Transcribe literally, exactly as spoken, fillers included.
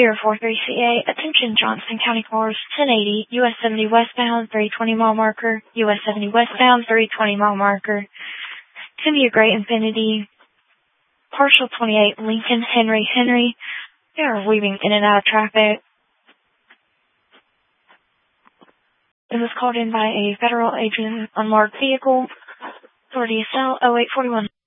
zero four three C A, attention Johnson County cars, ten eighty, U S seventy westbound, three twenty mile marker, U S seventy westbound, three twenty mile marker. Could be a gray Infiniti, partial twenty-eight, Lincoln, Henry, Henry. They are weaving in and out of traffic. It was called in by a federal agent, unmarked vehicle. Authority is now oh eight forty-one.